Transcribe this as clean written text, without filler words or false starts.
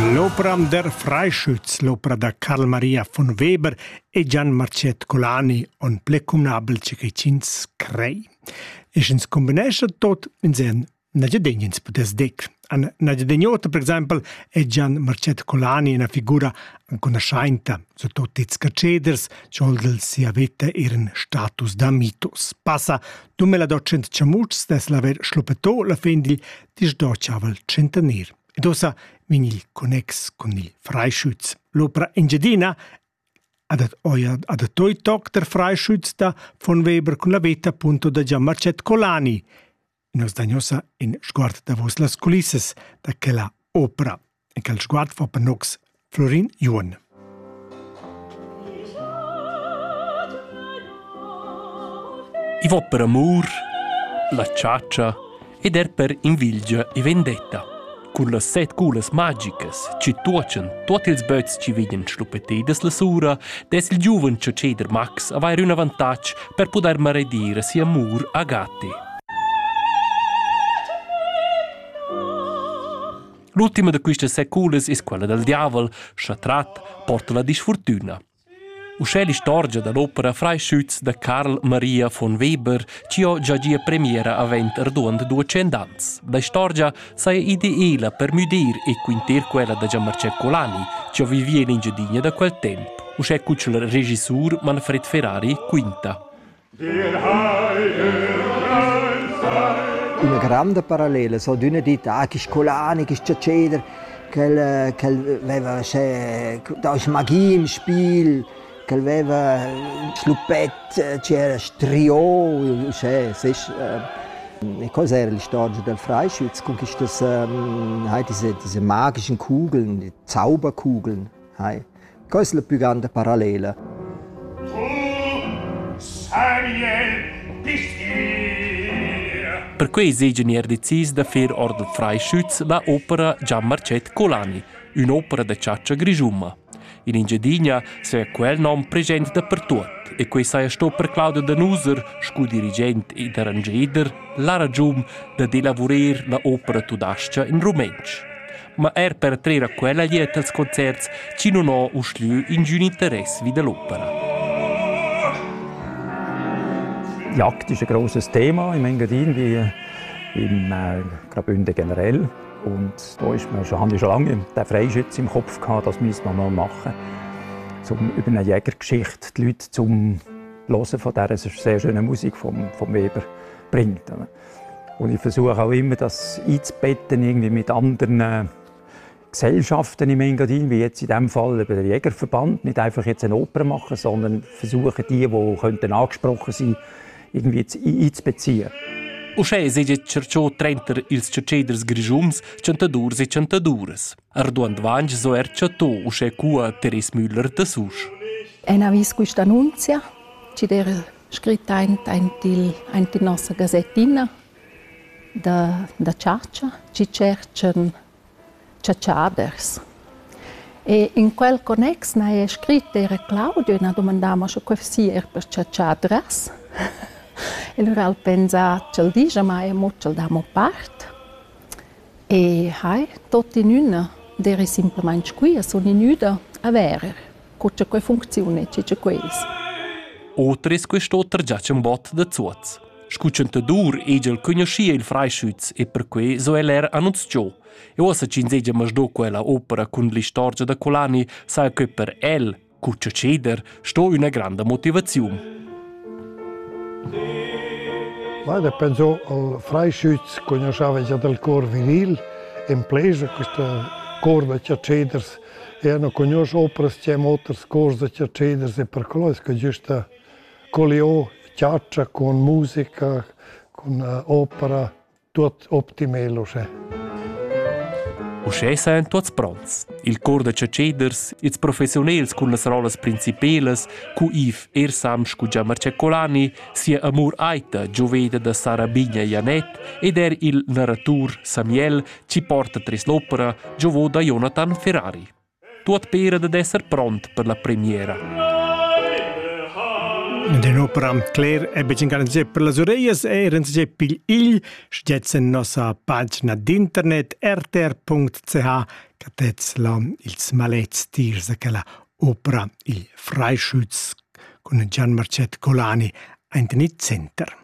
L'opera der Freischütz, l'opera da Karl Maria von Weber e Gian Marcet Colani on plecumnabel cicecins crei. E schens combinesce tot in sen nagedegnins potes dec. An nagedegnota, per exempel, è Gian Marcet Colani una figura conoscienta, so tot its caceders, cioldel si aveta ihren status da mitos. Passa 2200 ciamuts des l'aver schluppetò la fendil dis dociavel centenir. Ed ossa vin il connex con il Freischütz. L'opera Engiadina ad toi toc der Freischütz da von Weber con la veta appunto da Gian Marcet Colani. Nos dagnosa in sguard da vos las culisses da quella opera. E quel sguard fa per nox Florin Juon. I vo per amor, la ciaccia ed per invidia e vendetta. Con le 7 culas magicas, ci tuocen tuot ils böts ci vidien schlupetedes la sura, des il giuven ciaceder Max avair un avantage per poder maredire si amor a gatti. L'ultima de queste 7 culas es quella del diavol, schatrat, porta la disfortuna. Uscè l'istorgia dall'opera Freischütz da Karl Maria von Weber, ci ho già gia premiera avent arduand 200 ans. La istorgia sai ideela per mudir e quinter quella da Gian Marcet Colani, ci ho vivien in Giadigna da quel tempo. Uscè cuccia il regisseur Manfred Ferrari quinta. Una grande parallela, so d'una dita, che Colani, che Ciaceder, che aveva da magia im Spiel, che aveva sluppet, c'era strio, e cosa era la storia del Freischütz? Con diese magischen Kugeln, die Zauberkugeln. Questa è la più grande parallela. Per cui Segenier decis da fer or del Freischütz la opera Gian Marcet Colani, un'opera da ciaccia grigiuma. In Engiadina se quel nom present dappertut, e quei saia sto per Claudio Danuser, scu-dirigent ed arrangeder, la ragium da delavorer la opera tudascia in rumensch. Ma per trera quella liet als concerts ci non ho usliu in giun interess wie dell'opera. Jagd ist ein grosses Thema im Engadin wie im Graubünden generell. Und da habe ich schon lange den Freischütz im Kopf gehabt, das müssen wir mal machen. Über eine Jägergeschichte die Leute zum Hören von dieser sehr schönen Musik vom Weber bringt. Und ich versuche auch immer, das einzubetten irgendwie mit anderen Gesellschaften im Engadin, wie jetzt in diesem Fall über den Jägerverband. Nicht einfach jetzt eine Oper machen, sondern versuchen, die könnten angesprochen sein, irgendwie einzubeziehen. Uscè segge cerciò trenter ils ciaceders grigiums, centadurs e centadures. Arduand vange so cerciatò uscè cua Teres Müller da Susch. En avis questa annunzia, ci era scritta in nostra gazzettina da ciaccia, ci cercano ciacciaders. E in quel connex è scritto era Claudio, e domandava se questo era per ciacciadras. E allora ho pensato, ce dice, ma è molto da mia parte. E tutto in una, era semplicemente qui, sono in una a vedere, come questa funzione, c'è questo. Oltre a questo, già c'è un bot da zuoz. Scucciantadur egel conoscia il Freischütz e per cui so l'era annunziò. E ora ci insegna masdo quella opera con l'istoria da Colani, sa che per el, cuccia ceder, sto una grande motivazione. Guarda, penso al Freischütz, conosceva già del cor viril, in plesa, questo cor da ciaceders, e hanno conosciuto opere che motors cor da ciaceders, e per quello è che giusto colio, ciaccia, con musica, con opera, tutto ottimelo. Uscè sain tuots pronts. Il cor de ciaceders, ils professionels con las rolas principelas, cu Yves Ersam scu Gian Marcet Colani, sia Amor Aita, gioveda da Sara Bigna Janet, ed il narratur Samuel, ci porta tris l'opera, giovò da Jonathan Ferrari. Tuot pera de esser pront per la premiera. Un'opera clear e becin per le orecchie e renze pil il, scetzen nostra pagina d'internet rtr.ch Catez l'om ils malets tirs da quella opera Il Freischütz con Gian Marcet Colani ein tenit center.